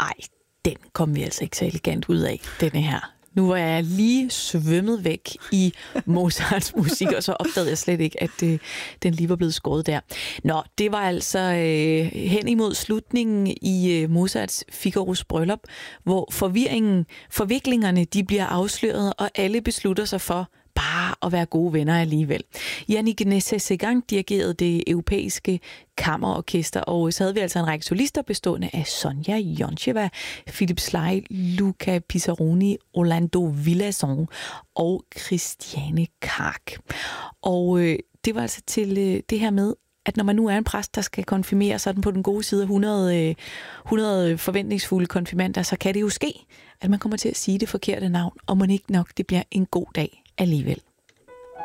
ej, den kom vi altså ikke så elegant ud af, denne her. Nu var jeg lige svømmet væk i Mozarts musik, og så opdagede jeg slet ikke, at den lige var blevet skåret der. Nå, det var altså hen imod slutningen i Mozarts Figaros bryllup, hvor forviklingerne, de bliver afsløret, og alle beslutter sig for bare at være gode venner alligevel. Yannick Nézet-Séguin dirigerede det europæiske kammerorkester, og så havde vi altså en række solister bestående af Sonja Joncheva, Philip Sly, Luca Pisaroni, Orlando Villazon og Christiane Kark. Og det var altså til det her med, at når man nu er en præst, der skal konfirmere sådan på den gode side af 100 forventningsfulde konfirmander, så kan det jo ske, at man kommer til at sige det forkerte navn, og må ikke nok, det bliver en god dag alligevel.